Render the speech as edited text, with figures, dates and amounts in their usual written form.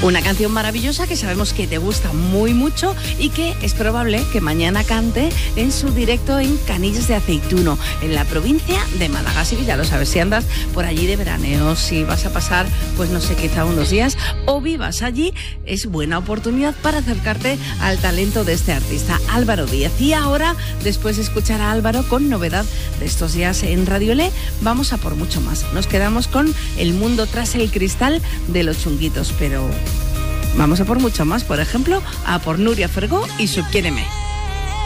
Una canción maravillosa que sabemos que te gusta muy mucho y que es probable que mañana cante en su directo en Canillas de Aceituno, en la provincia de Málaga. Así que ya lo sabes, si andas por allí de veraneo, si vas a pasar, pues no sé, quizá unos días o vivas allí, es buena oportunidad para acercarte al talento de este artista, Álvaro Díaz. Y ahora, después de escuchar a Álvaro con novedad de estos días en Radio Le, vamos a por mucho más. Nos quedamos con El mundo tras el cristal de Los Chunguitos, pero vamos a por mucho más, por ejemplo, a por Nuria Fergó y su Quiéreme.